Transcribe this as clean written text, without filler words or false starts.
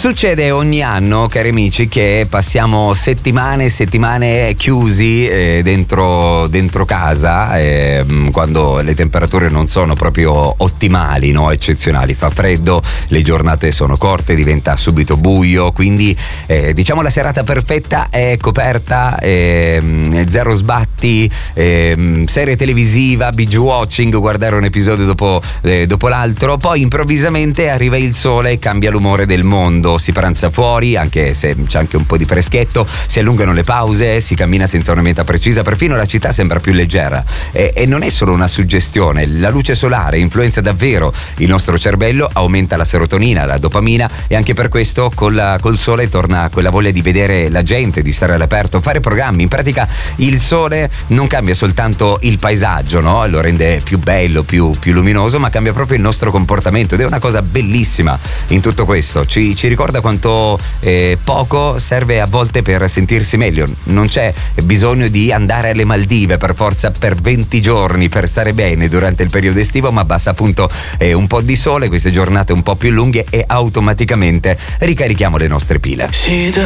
Succede ogni anno, cari amici, che passiamo settimane e settimane chiusi dentro casa, quando le temperature non sono proprio ottimali, no? Eccezionali. Fa freddo, le giornate sono corte, diventa subito buio, quindi diciamo la serata perfetta è coperta, zero sbatti, serie televisiva, binge watching, guardare un episodio dopo l'altro. Poi improvvisamente arriva il sole e cambia l'umore del mondo, si pranza fuori anche se c'è anche un po' di freschetto, si allungano le pause, si cammina senza una meta precisa, perfino la città sembra più leggera, e non è solo una suggestione. La luce solare influenza davvero il nostro cervello, aumenta la serotonina, la dopamina, e anche per questo col sole torna quella voglia di vedere la gente, di stare all'aperto, fare programmi. In pratica il sole non cambia soltanto il paesaggio, no? Lo rende più bello, più luminoso, ma cambia proprio il nostro comportamento, ed è una cosa bellissima in tutto questo. Ci ricorda quanto poco serve a volte per sentirsi meglio. Non c'è bisogno di andare alle Maldive per forza per 20 giorni per stare bene durante il periodo estivo, ma basta appunto un po' di sole, queste giornate un po' più lunghe, e automaticamente ricarichiamo le nostre pile. See the